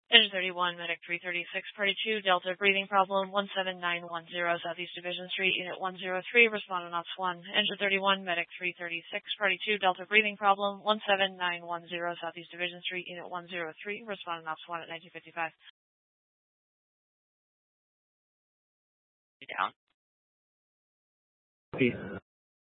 Engine 31, Medic 336, Party 2, Delta, breathing problem, 17910, Southeast Division Street, Unit 103, respond on Ops 1. Engine 31, Medic 336, Party 2, Delta, breathing problem, 17910, Southeast Division Street, Unit 103, respond on Ops 1 at 1955. Down. Peace.